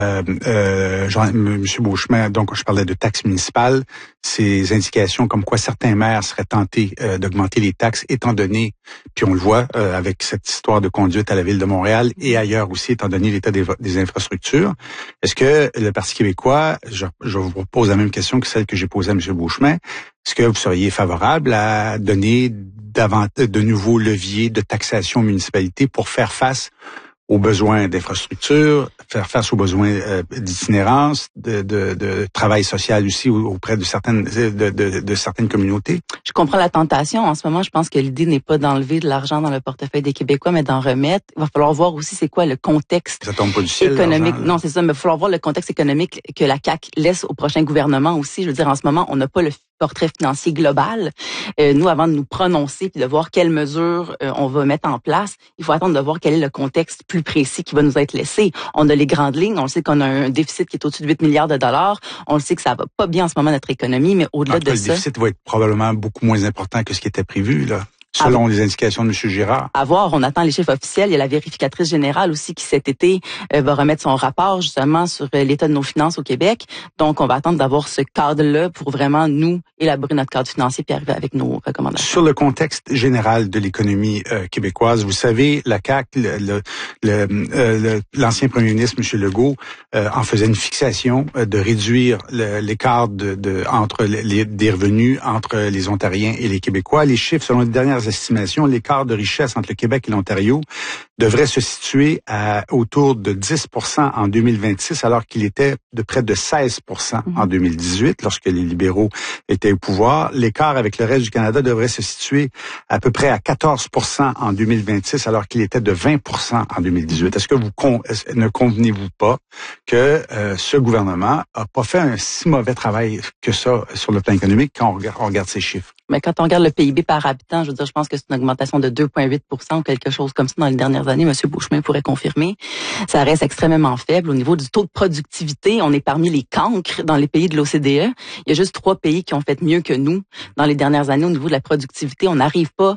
Monsieur Beauchemin, donc je parlais de taxes municipales, ces indications comme quoi certains maires seraient tentés d'augmenter les taxes, étant donné, puis on le voit avec cette histoire de conduite à la Ville de Montréal et ailleurs aussi, étant donné l'état des infrastructures. Est-ce que le Parti québécois, je vous pose la même question que celle que j'ai posée à Monsieur Beauchemin, est-ce que vous seriez favorable à donner de nouveaux leviers de taxation aux municipalités pour faire face aux besoins d'infrastructures, faire face aux besoins d'itinérance, de travail social aussi auprès de certaines communautés? Je comprends la tentation. En ce moment, je pense que l'idée n'est pas d'enlever de l'argent dans le portefeuille des Québécois, mais d'en remettre. Il va falloir voir aussi c'est quoi le contexte ça tombe pas du ciel, économique. Non, c'est ça, mais il va falloir voir le contexte économique que la CAQ laisse au prochain gouvernement aussi. Je veux dire, en ce moment, on n'a pas le portrait financier global. Nous, avant de nous prononcer puis de voir quelles mesures on va mettre en place, il faut attendre de voir quel est le contexte plus précis qui va nous être laissé. On a les grandes lignes, on le sait qu'on a un déficit qui est au-dessus de 8 milliards de dollars, on le sait que ça va pas bien en ce moment notre économie, mais au-delà de ça... Le déficit va être probablement beaucoup moins important que ce qui était prévu, là. Selon les indications de M. Girard. À voir, on attend les chiffres officiels. Il y a la vérificatrice générale aussi qui cet été va remettre son rapport justement sur l'état de nos finances au Québec. Donc, on va attendre d'avoir ce cadre-là pour vraiment nous élaborer notre cadre financier puis arriver avec nos recommandations. Sur le contexte général de l'économie québécoise, vous savez, la CAQ, l'ancien premier ministre, M. Legault, en faisait une fixation de réduire l'écart entre des revenus entre les Ontariens et les Québécois. Les chiffres, selon les dernières estimations, l'écart de richesse entre le Québec et l'Ontario devrait se situer autour de 10% en 2026, alors qu'il était de près de 16% en 2018, lorsque les libéraux étaient au pouvoir. L'écart avec le reste du Canada devrait se situer à peu près à 14% en 2026, alors qu'il était de 20% en 2018. Est-ce que ne convenez-vous pas que ce gouvernement a pas fait un si mauvais travail que ça sur le plan économique quand on regarde ces chiffres? Mais quand on regarde le PIB par habitant, je veux dire, je pense que c'est une augmentation de 2,8% ou quelque chose comme ça dans les dernières années. M. Beauchemin pourrait confirmer. Ça reste extrêmement faible. Au niveau du taux de productivité, on est parmi les cancres dans les pays de l'OCDE. Il y a juste 3 pays qui ont fait mieux que nous dans les dernières années au niveau de la productivité. On n'arrive pas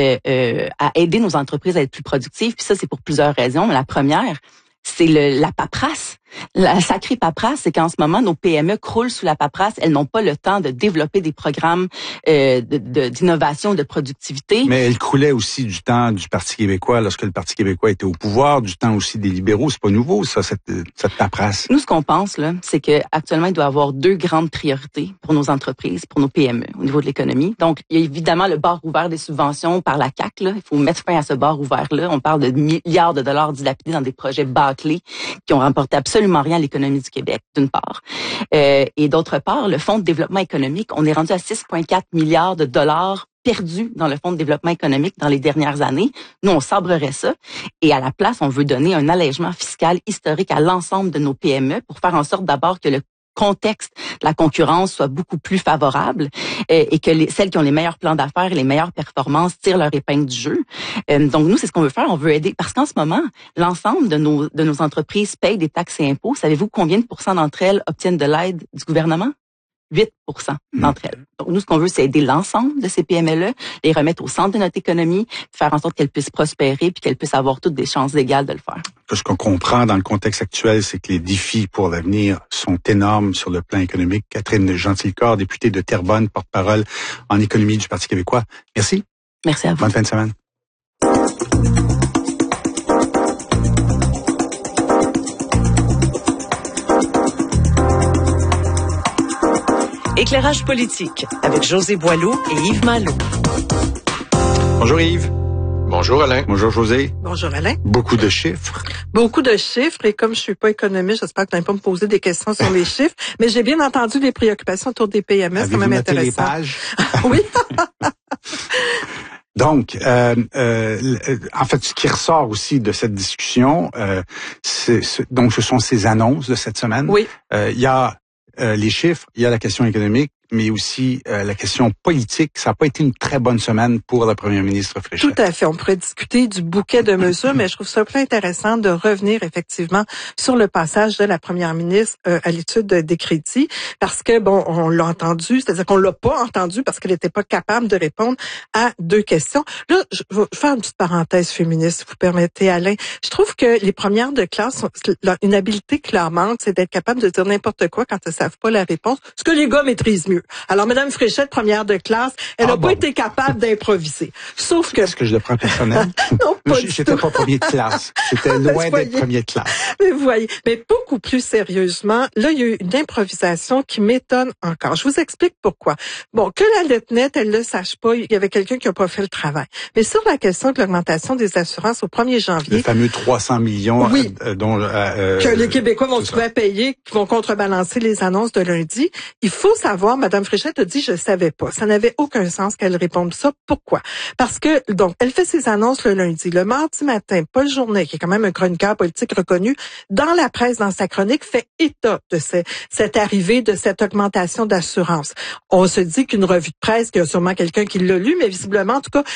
à aider nos entreprises à être plus productives. Puis ça, c'est pour plusieurs raisons. La première, c'est la paperasse. La sacrée paperasse, c'est qu'en ce moment, nos PME croulent sous la paperasse. Elles n'ont pas le temps de développer des programmes d'innovation, de productivité. Mais elles croulaient aussi du temps du Parti québécois lorsque le Parti québécois était au pouvoir, du temps aussi des libéraux. C'est pas nouveau, ça, cette paperasse. Nous, ce qu'on pense, là, c'est que actuellement, il doit y avoir 2 grandes priorités pour nos entreprises, pour nos PME au niveau de l'économie. Donc, il y a évidemment le bar ouvert des subventions par la CAQ, là. Il faut mettre fin à ce bar ouvert-là. On parle de milliards de dollars dilapidés dans des projets bâclés qui ont remporté absolument rien à l'économie du Québec, d'une part. Et d'autre part, le Fonds de développement économique, on est rendu à 6,4 milliards de dollars perdus dans le Fonds de développement économique dans les dernières années. Nous, on sabrerait ça. Et à la place, on veut donner un allègement fiscal historique à l'ensemble de nos PME pour faire en sorte d'abord que le contexte de la concurrence soit beaucoup plus favorable et que celles qui ont les meilleurs plans d'affaires et les meilleures performances tirent leur épingle du jeu. Donc nous, c'est ce qu'on veut faire. On veut aider parce qu'en ce moment, l'ensemble de nos entreprises payent des taxes et impôts. Savez-vous combien de pourcents d'entre elles obtiennent de l'aide du gouvernement? 8% d'entre elles. Donc, nous, ce qu'on veut, c'est aider l'ensemble de ces PME-là, les remettre au centre de notre économie, faire en sorte qu'elles puissent prospérer puis qu'elles puissent avoir toutes des chances égales de le faire. Ce qu'on comprend dans le contexte actuel, c'est que les défis pour l'avenir sont énormes sur le plan économique. Catherine Gentilcorps, députée de Terrebonne, porte-parole en économie du Parti québécois. Merci. Merci à vous. Bonne fin de semaine. Éclairage politique avec José Boileau et Yves Malo. Bonjour Yves. Bonjour Alain. Bonjour José. Bonjour Alain. Beaucoup de chiffres. Beaucoup de chiffres et comme je suis pas économiste, j'espère que tu n'allais pas me poser des questions sur les chiffres, mais j'ai bien entendu les préoccupations autour des PME, c'est quand même intéressant. Les pages? Oui. Donc, en fait, ce qui ressort aussi de cette discussion, donc ce sont ces annonces de cette semaine. Oui. Il y a les chiffres, il y a la question économique, mais aussi la question politique. Ça n'a pas été une très bonne semaine pour le premier ministre Fréchette. Tout à fait. On pourrait discuter du bouquet de mesures, mais je trouve ça plus intéressant de revenir effectivement sur le passage de la première ministre à l'étude des crédits, parce que, bon, on l'a entendu, c'est-à-dire qu'on l'a pas entendu parce qu'elle n'était pas capable de répondre à deux questions. Là, je vais faire une petite parenthèse féministe, si vous permettez, Alain. Je trouve que les premières de classe, une habileté qui leur manque, c'est d'être capable de dire n'importe quoi quand elles savent pas la réponse, ce que les gars maîtrisent mieux. Alors, Madame Fréchette, première de classe, elle n'a pas été capable d'improviser. Sauf que... Est-ce que je le prends personnel? Non, pas du J'étais tout. pas premier de classe. J'étais loin d'être premier de classe. Mais vous voyez, mais beaucoup plus sérieusement, là, il y a eu une improvisation qui m'étonne encore. Je vous explique pourquoi. Bon, que la lettre-nette, elle le sache pas, il y avait quelqu'un qui a pas fait le travail. Mais sur la question de l'augmentation des assurances au 1er janvier... Le fameux 300 millions oui, dont... que les Québécois vont se trouver à payer, qui vont contrebalancer les annonces de lundi. Il faut savoir, Madame Fréchette a dit, je savais pas. Ça n'avait aucun sens qu'elle réponde ça. Pourquoi? Parce que, donc, elle fait ses annonces le lundi. Le mardi matin, Paul Journet, qui est quand même un chroniqueur politique reconnu, dans la presse, dans sa chronique, fait état de cette arrivée, de cette augmentation d'assurance. On se dit qu'une revue de presse, qu'il y a sûrement quelqu'un qui l'a lu, mais visiblement, en tout cas,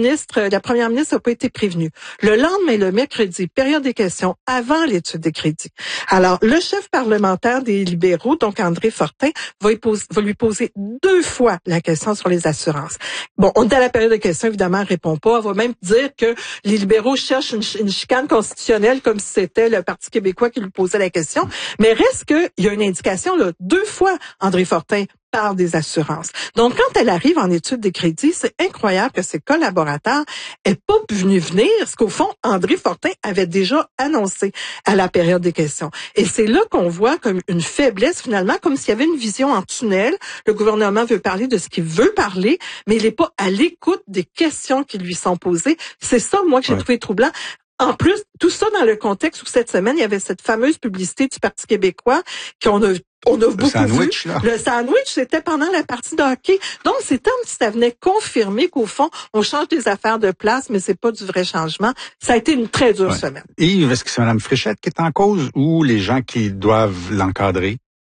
la première ministre n'a pas été prévenue. Le lendemain, le mercredi, période des questions, avant l'étude des crédits. Alors, le chef parlementaire des libéraux, donc André Fortin, va lui poser 2 fois la question sur les assurances. Bon, on est à la période de questions, évidemment, elle répond pas. Elle va même dire que les libéraux cherchent une chicane constitutionnelle comme si c'était le Parti québécois qui lui posait la question. Mais reste qu'il y a une indication, là, 2 fois, André Fortin parle des assurances. Donc, quand elle arrive en étude des crédits, c'est incroyable que ses collaborateurs aient pas venir, ce qu'au fond, André Fortin avait déjà annoncé à la période des questions. Et c'est là qu'on voit comme une faiblesse, finalement, comme s'il y avait une vision en tunnel. Le gouvernement veut parler de ce qu'il veut parler, mais il n'est pas à l'écoute des questions qui lui sont posées. C'est ça, moi, que j'ai trouvé troublant. En plus, tout ça dans le contexte où cette semaine, il y avait cette fameuse publicité du Parti québécois qu'on a beaucoup sandwich, vu. là. Le sandwich, c'était pendant la partie de hockey. Donc, c'est comme si ça venait confirmer qu'au fond, on change des affaires de place, mais c'est pas du vrai changement. Ça a été une très dure semaine. Yves, est-ce que c'est Mme Fréchette qui est en cause ou les gens qui doivent l'encadrer?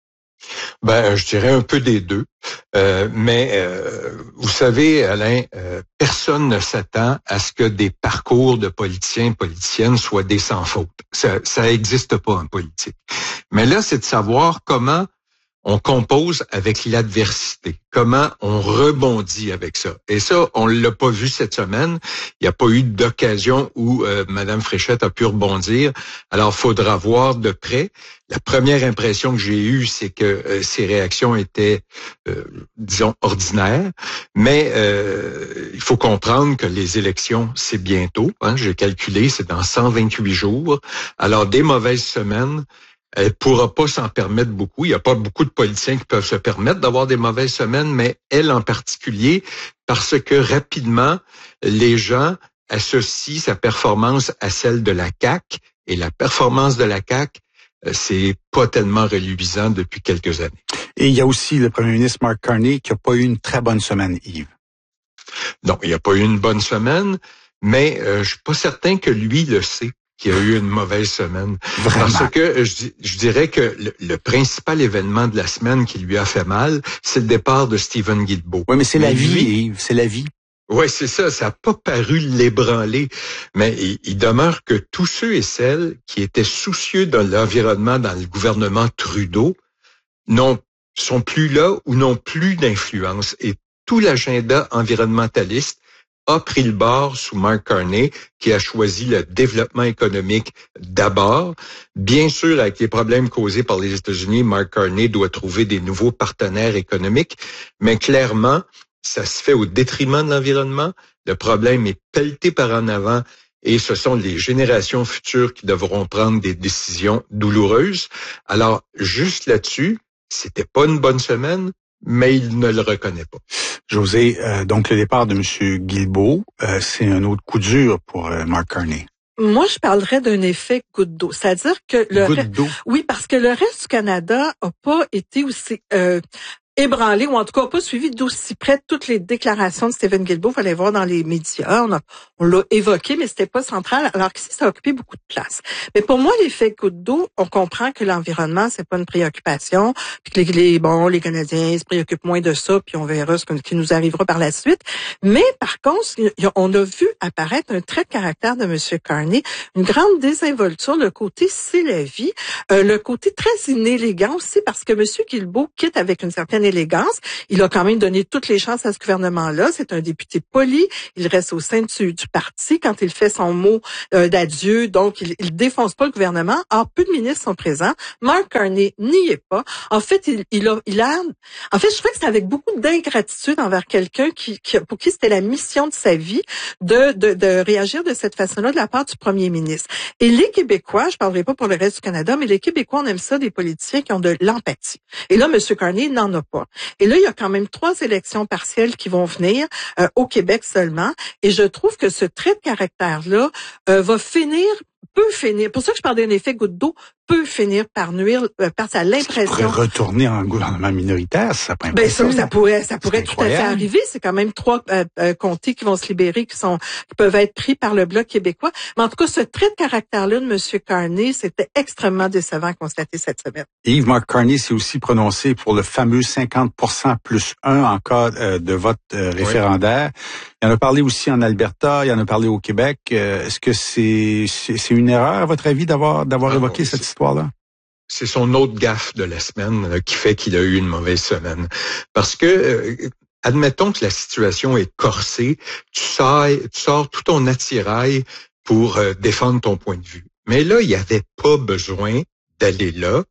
Ben, je dirais un peu des deux. Mais vous savez, Alain, personne ne s'attend à ce que des parcours de politiciens et politiciennes soient des sans faute. Ça n'existe pas en politique. Mais là, c'est de savoir comment on compose avec l'adversité, comment on rebondit avec ça. Et ça, on l'a pas vu cette semaine. Il n'y a pas eu d'occasion où Mme Fréchette a pu rebondir. Alors, faudra voir de près. La première impression que j'ai eue, c'est que ses réactions étaient, disons, ordinaires. Mais il faut comprendre que les élections, c'est bientôt. Hein, j'ai calculé, c'est dans 128 jours. Alors, des mauvaises semaines, elle pourra pas s'en permettre beaucoup. Il n'y a pas beaucoup de politiciens qui peuvent se permettre d'avoir des mauvaises semaines, mais elle en particulier, parce que rapidement, les gens associent sa performance à celle de la CAQ, et la performance de la CAQ, c'est pas tellement reluisant depuis quelques années. Et il y a aussi le premier ministre Mark Carney qui n'a pas eu une très bonne semaine, Yves. Non, il n'y a pas eu une bonne semaine, mais je suis pas certain que lui le sait. Qui a eu une mauvaise semaine. Vraiment? Parce que je dirais que le principal événement de la semaine qui lui a fait mal, c'est le départ de Stephen Guilbeault. Oui, mais c'est la vie, Yves, c'est la vie. Oui, c'est ça. Ça n'a pas paru l'ébranler. Mais il demeure que tous ceux et celles qui étaient soucieux de l'environnement dans le gouvernement Trudeau sont plus là ou n'ont plus d'influence. Et tout l'agenda environnementaliste a pris le bord sous Mark Carney, qui a choisi le développement économique d'abord. Bien sûr, avec les problèmes causés par les États-Unis, Mark Carney doit trouver des nouveaux partenaires économiques, mais clairement, ça se fait au détriment de l'environnement. Le problème est pelleté par en avant et ce sont les générations futures qui devront prendre des décisions douloureuses. Alors, juste là-dessus, c'était pas une bonne semaine, mais il ne le reconnaît pas. José, donc le départ de M. Guilbeault, c'est un autre coup dur pour Mark Carney. Moi, je parlerais d'un effet goutte d'eau. C'est-à-dire que goutte d'eau. Oui, parce que le reste du Canada a pas été aussi ébranlé, ou en tout cas pas suivi d'aussi près toutes les déclarations de Stephen Guilbeault. Il fallait voir dans les médias, on l'a évoqué, mais c'était pas central, alors qu'ici, ça a occupé beaucoup de place. Mais pour moi, l'effet goutte d'eau, on comprend que l'environnement, c'est pas une préoccupation, puis que les Canadiens se préoccupent moins de ça, puis on verra ce qui nous arrivera par la suite. Mais par contre, on a vu apparaître un trait de caractère de M. Carney, une grande désinvolture, le côté c'est la vie, le côté très inélégant aussi, parce que M. Guilbeault quitte avec une certaine élégance. Il a quand même donné toutes les chances à ce gouvernement-là. C'est un député poli. Il reste au sein du parti quand il fait son mot d'adieu. Donc, il défonce pas le gouvernement. Or, peu de ministres sont présents. Mark Carney n'y est pas. En fait, en fait, je trouvais que c'était avec beaucoup d'ingratitude envers quelqu'un pour qui c'était la mission de sa vie de réagir de cette façon-là de la part du premier ministre. Et les Québécois, je parlerai pas pour le reste du Canada, mais les Québécois, on aime ça des politiciens qui ont de l'empathie. Et là, M. Carney n'en a pas. Et là, il y a quand même 3 élections partielles qui vont venir au Québec seulement. Et je trouve que ce trait de caractère-là peut finir, pour ça que je parle d'un effet goutte d'eau, peut finir par nuire, par sa l'impression. Ça pourrait retourner en gouvernement minoritaire, ça pourrait. Ben ça pourrait tout à fait arriver. C'est quand même 3 comtés qui vont se libérer, qui peuvent être pris par le Bloc québécois. Mais en tout cas, ce trait de caractère-là de M. Carney, c'était extrêmement décevant à constater cette semaine. Yves, Mark Carney s'est aussi prononcé pour le fameux 50% plus 1 en cas de vote référendaire. Il en a parlé aussi en Alberta, il en a parlé au Québec. Est-ce que c'est une erreur, à votre avis, d'avoir évoqué cette histoire-là? C'est son autre gaffe de la semaine qui fait qu'il a eu une mauvaise semaine. Parce que, admettons que la situation est corsée, tu sors tout ton attirail pour défendre ton point de vue. Mais là, il n'y avait pas besoin d'aller là,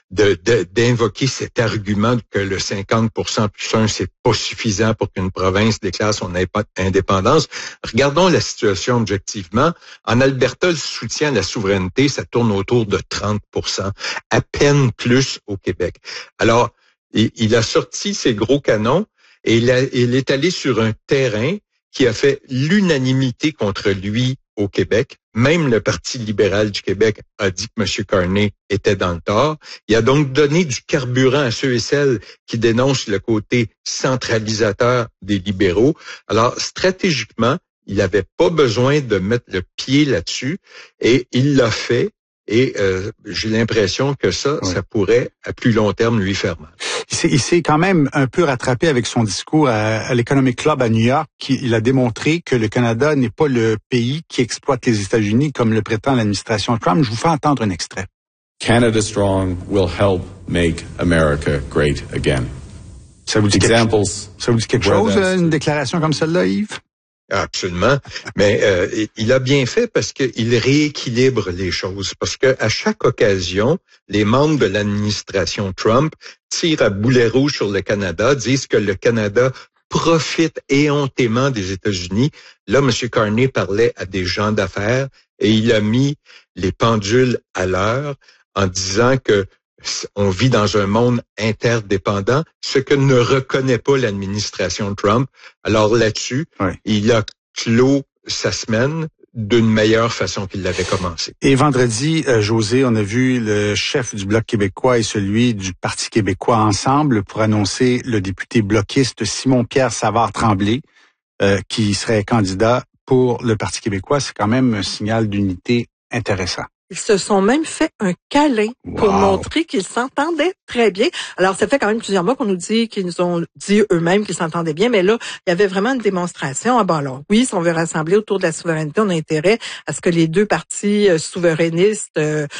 d'invoquer cet argument que le 50% plus 1, c'est pas suffisant pour qu'une province déclare son indépendance. Regardons la situation objectivement. En Alberta, le soutien à la souveraineté, ça tourne autour de 30%, à peine plus au Québec. Alors, il a sorti ses gros canons et il est allé sur un terrain qui a fait l'unanimité contre lui au Québec. Même le Parti libéral du Québec a dit que M. Carney était dans le tort. Il a donc donné du carburant à ceux et celles qui dénoncent le côté centralisateur des libéraux. Alors, stratégiquement, il n'avait pas besoin de mettre le pied là-dessus et il l'a fait. Et j'ai l'impression que ça pourrait, à plus long terme, lui faire mal. Il s'est quand même un peu rattrapé avec son discours à l'Economic Club à New York. Il a démontré que le Canada n'est pas le pays qui exploite les États-Unis comme le prétend l'administration Trump. Je vous fais entendre un extrait. Canada Strong will help make America great again. Ça vous dit quelque chose, une déclaration comme celle-là, Yves? Absolument. Mais il a bien fait parce qu'il rééquilibre les choses. Parce que à chaque occasion, les membres de l'administration Trump tirent à boulet rouge sur le Canada, disent que le Canada profite éhontément des États-Unis. Là, M. Carney parlait à des gens d'affaires et il a mis les pendules à l'heure en disant que on vit dans un monde interdépendant, ce que ne reconnaît pas l'administration Trump. Alors là-dessus, il a clos sa semaine d'une meilleure façon qu'il l'avait commencé. Et vendredi, José, on a vu le chef du Bloc québécois et celui du Parti québécois ensemble pour annoncer le député bloquiste Simon-Pierre Savard-Tremblay qui serait candidat pour le Parti québécois. C'est quand même un signal d'unité intéressant. Ils se sont même fait un câlin pour montrer qu'ils s'entendaient très bien. Alors, ça fait quand même plusieurs mois qu'on nous dit qu'ils nous ont dit eux-mêmes qu'ils s'entendaient bien, mais là, il y avait vraiment une démonstration. Ah bon, alors, oui, si on veut rassembler autour de la souveraineté, on a intérêt à ce que les 2 partis souverainistes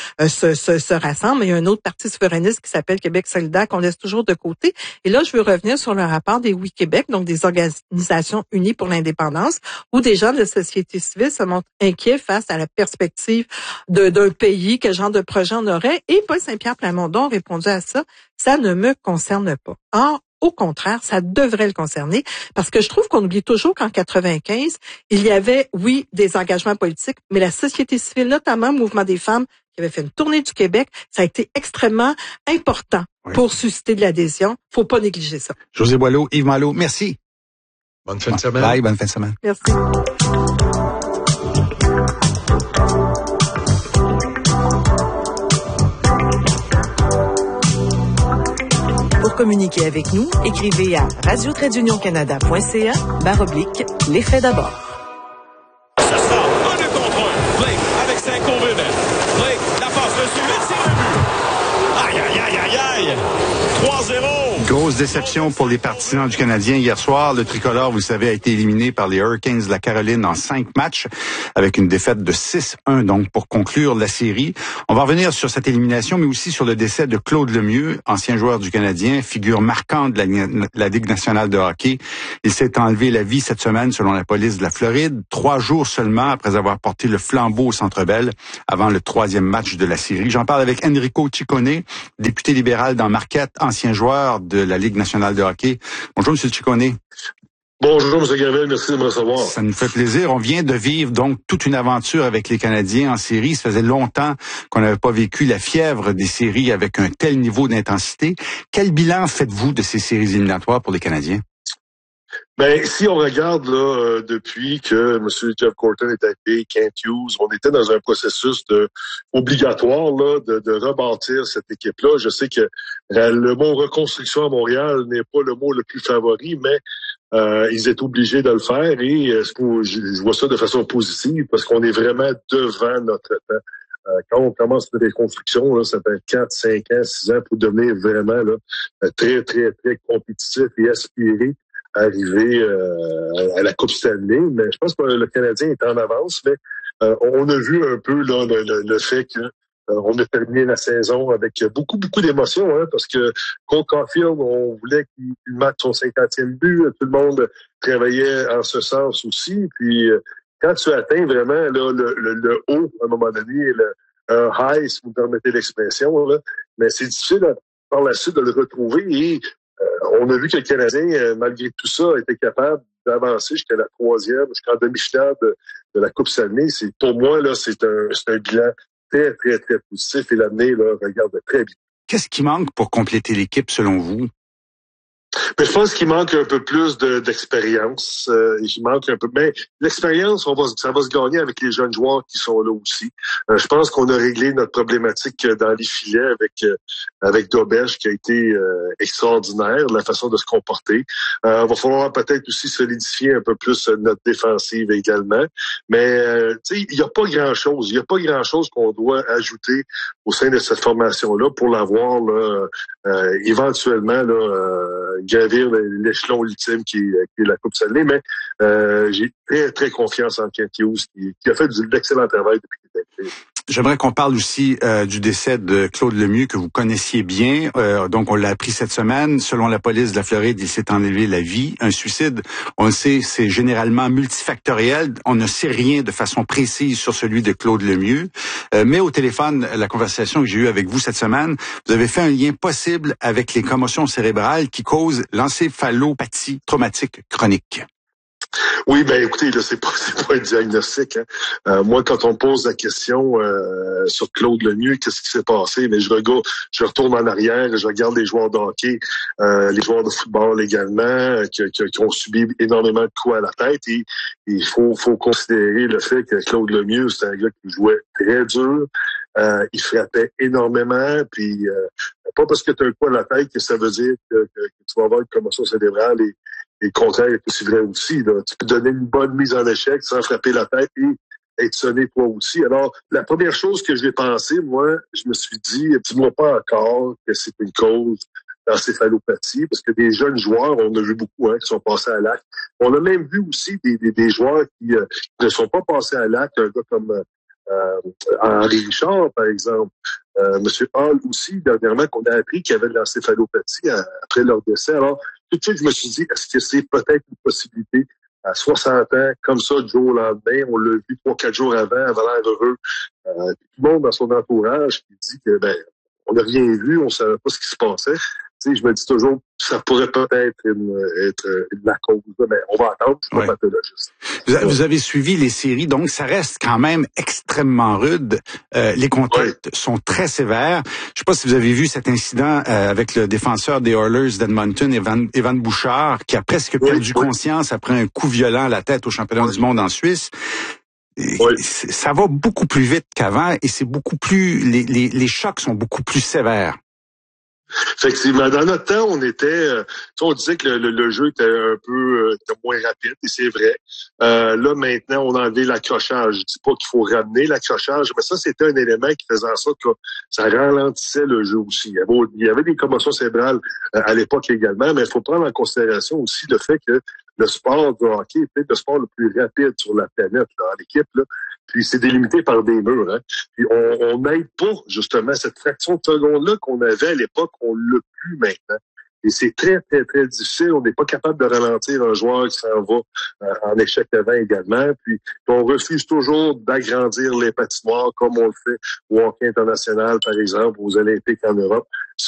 se rassemblent. Mais il y a un autre parti souverainiste qui s'appelle Québec solidaire qu'on laisse toujours de côté. Et là, je veux revenir sur le rapport des Oui Québec, donc des organisations unies pour l'indépendance, où des gens de la société civile se montrent inquiets face à la perspective d'un pays, quel genre de projet on aurait. Et Paul Saint-Pierre Plamondon a répondu à ça, ça ne me concerne pas. Or, au contraire, ça devrait le concerner, parce que je trouve qu'on oublie toujours qu'en 95, il y avait, oui, des engagements politiques, mais la société civile, notamment le Mouvement des femmes, qui avait fait une tournée du Québec, ça a été extrêmement important pour susciter de l'adhésion. Faut pas négliger ça. José Boileau, Yves Malo, merci. Bonne fin de semaine. Bye, bonne fin de semaine. Merci. Pour Pour communiquer avec nous, écrivez à radio-canada.ca/l'effet d'abord. Ça sort, 1-2 contre 1. Blake avec 5 au Blake, la passe dessus, le tir de but. Aïe, aïe, aïe, aïe, aïe. 3-0. Grosse déception pour les partisans du Canadien hier soir. Le tricolore, vous le savez, a été éliminé par les Hurricanes de la Caroline en 5 matchs avec une défaite de 6-1 donc pour conclure la série. On va revenir sur cette élimination, mais aussi sur le décès de Claude Lemieux, ancien joueur du Canadien, figure marquante de la Ligue nationale de hockey. Il s'est enlevé la vie cette semaine selon la police de la Floride, 3 jours seulement après avoir porté le flambeau au Centre Bell avant le 3e match de la série. J'en parle avec Enrico Ciccone, député libéral dans Marquette, ancien joueur de la Ligue nationale de hockey. Bonjour, M. Ciccone. Bonjour, M. Gravel. Merci de me recevoir. Ça nous fait plaisir. On vient de vivre donc toute une aventure avec les Canadiens en série. Ça faisait longtemps qu'on n'avait pas vécu la fièvre des séries avec un tel niveau d'intensité. Quel bilan faites-vous de ces séries éliminatoires pour les Canadiens? Ben, si on regarde là depuis que M. Jeff Gorton est arrivé, Kent Hughes, on était dans un processus obligatoire là de rebâtir cette équipe-là. Je sais que le mot reconstruction à Montréal n'est pas le mot le plus favori, mais ils étaient obligés de le faire et je vois ça de façon positive parce qu'on est vraiment devant notre temps. Quand on commence une reconstruction, là, ça fait 4, 5 ans, 6 ans pour devenir vraiment là, très, très, très compétitif et aspirer à arriver à la Coupe Stanley. Mais je pense que le Canadien est en avance, mais on a vu un peu là le fait que on a terminé la saison avec beaucoup, beaucoup d'émotions, hein, parce que Cole Caulfield, on voulait qu'il marque son 50e but. Tout le monde travaillait en ce sens aussi. Puis quand tu atteins vraiment là, le haut, à un moment donné, un high, si vous me permettez l'expression, là, mais c'est difficile par la suite de le retrouver. Et on a vu que le Canadien, malgré tout ça, était capable d'avancer jusqu'à la 3e, jusqu'en demi-finale de la Coupe Stanley. Pour moi, là, c'est un bilan très, très, très positif et l'avenir là, regarde très bien. Qu'est-ce qui manque pour compléter l'équipe selon vous? Mais je pense qu'il manque un peu plus d'expérience. Il manque un peu. Mais l'expérience, ça va se gagner avec les jeunes joueurs qui sont là aussi. Je pense qu'on a réglé notre problématique dans les filets avec Dobèche qui a été extraordinaire, la façon de se comporter. Va falloir peut-être aussi solidifier un peu plus notre défensive également. Mais tu sais, il n'y a pas grand-chose. Il n'y a pas grand-chose qu'on doit ajouter au sein de cette formation-là pour l'avoir là, éventuellement là, gravir l'échelon ultime qui est la Coupe Stanley, mais j'ai très, très confiance en Kent Hughes qui a fait de l'excellent travail depuis qu'il est arrivé. J'aimerais qu'on parle aussi du décès de Claude Lemieux, que vous connaissiez bien. Donc, on l'a appris cette semaine. Selon la police de la Floride, il s'est enlevé la vie. Un suicide, on le sait, c'est généralement multifactoriel. On ne sait rien de façon précise sur celui de Claude Lemieux. Mais au téléphone, la conversation que j'ai eue avec vous cette semaine, vous avez fait un lien possible avec les commotions cérébrales qui causent l'encéphalopathie traumatique chronique. Oui, ben écoutez, là, c'est pas un diagnostic. Hein. Moi, quand on me pose la question sur Claude Lemieux, qu'est-ce qui s'est passé? Mais je retourne en arrière, je regarde les joueurs de hockey, les joueurs de football également, qui ont subi énormément de coups à la tête. Et il faut considérer le fait que Claude Lemieux, c'est un gars qui jouait très dur. Il frappait énormément, puis pas parce que tu as un coup à la tête que ça veut dire que tu vas avoir une commotion cérébrale et le contraire est aussi vrai aussi. Là. Tu peux donner une bonne mise en échec sans frapper la tête et être sonné toi aussi. Alors, la première chose que j'ai pensé, moi, je me suis dit, dis-moi pas encore que c'est une cause d'encéphalopathie, parce que des jeunes joueurs, on a vu beaucoup qui sont passés à l'acte. On a même vu aussi des joueurs qui ne sont pas passés à l'acte, un gars comme Henri Richard, par exemple. Monsieur Hall aussi, dernièrement, qu'on a appris qu'il y avait de l'encéphalopathie après leur décès. Alors, tout de suite, je me suis dit, est-ce que c'est peut-être une possibilité à 60 ans, comme ça, du jour au lendemain, on l'a vu 3-4 jours avant l'air heureux. Tout le monde dans son entourage qui dit que, on n'a rien vu, on savait pas ce qui se passait. Tu sais, je me dis toujours, ça pourrait peut-être être la cause. Mais on va attendre, je suis pas pathologiste. Vous avez suivi les séries, donc ça reste quand même extrêmement rude. Les contacts sont très sévères. Je sais pas si vous avez vu cet incident avec le défenseur des Oilers d'Edmonton, Evan Bouchard, qui a presque perdu conscience après un coup violent à la tête au championnat du monde en Suisse. Ça va beaucoup plus vite qu'avant et c'est beaucoup plus les chocs sont beaucoup plus sévères. Effectivement, dans notre temps, on disait que le jeu était un peu était moins rapide, et c'est vrai. Là, maintenant, on a enlevé l'accrochage. Je dis pas qu'il faut ramener l'accrochage, mais ça, c'était un élément qui faisait en sorte que ça ralentissait le jeu aussi. Il y avait des commotions cérébrales à l'époque également, mais il faut prendre en considération aussi le fait que le sport du hockey est peut-être le sport le plus rapide sur la planète, là, en équipe, là. Puis c'est délimité par des murs. Hein. Puis on n'aide pas, justement, cette fraction de seconde-là qu'on avait à l'époque, on l'a plus maintenant. Et c'est très, très, très difficile. On n'est pas capable de ralentir un joueur qui s'en va en échec avant également. Puis on refuse toujours d'agrandir les patinoires comme on le fait au hockey international, par exemple, aux Olympiques en Europe.